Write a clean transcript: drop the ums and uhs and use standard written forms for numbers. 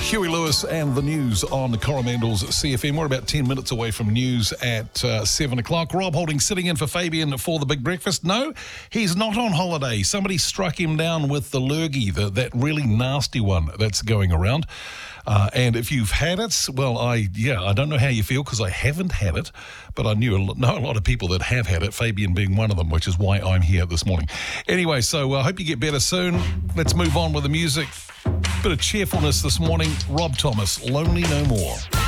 Huey Lewis and the news on Coromandel's CFM. We're about 10 minutes away from news at 7 o'clock. Rob Holding sitting in for Fabian for the big breakfast. No, he's not on holiday. Somebody struck him down with the lurgy, that really nasty one that's going around. And if you've had it, well, I don't know how you feel because I haven't had it, but I know a lot of people that have had it, Fabian being one of them, which is why I'm here this morning. Anyway, so I hope you get better soon. Let's move on with the music. Bit of cheerfulness this morning. Rob Thomas, Lonely No More.